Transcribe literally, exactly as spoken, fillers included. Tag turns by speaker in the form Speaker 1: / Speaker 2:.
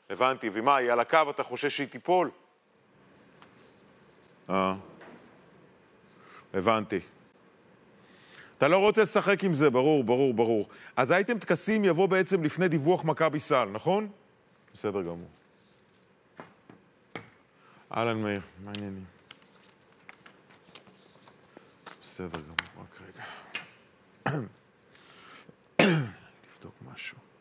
Speaker 1: הבנתי, ומה, היא על הקו, אתה חושש שהיא תיפול? אה. הבנתי. אתה לא רוצה לשחק עם זה, ברור, ברור, ברור. אז האייטם תקסים יבוא בעצם לפני דיווח מכבי סל, נכון? בסדר גמור. אהלן מאיר, מה העניינים? בסדר גמור, רק רגע. נבדוק משהו.